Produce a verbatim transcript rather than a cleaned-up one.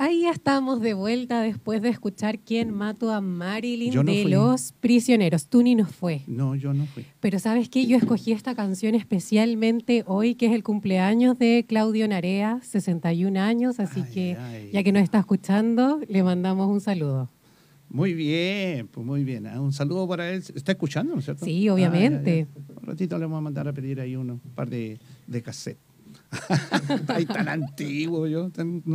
ahí estamos de vuelta después de escuchar ¿Quién mató a Marilyn? Yo no de fui. Los Prisioneros. Tú ni nos fue. No, yo no fui. Pero ¿sabes qué? Yo escogí esta canción especialmente hoy, que es el cumpleaños de Claudio Narea, sesenta y un años, así Ay, que ay. ya que nos está escuchando, le mandamos un saludo. Muy bien, pues muy bien. Ah, un saludo para él. ¿Está escuchando, no es cierto? Sí, obviamente. Ah, ya, ya. Un ratito le vamos a mandar a pedir ahí uno, un par de, de cassettes. Ahí tan antiguo yo, tan,